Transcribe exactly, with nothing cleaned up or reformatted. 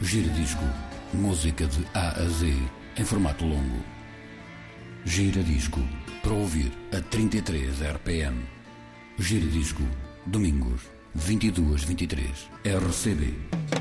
Giradisco, música de A a Z, em formato longo. Giradisco, para ouvir a trinta e três R P M. Giradisco, domingos, vinte e duas, vinte e três, R C B.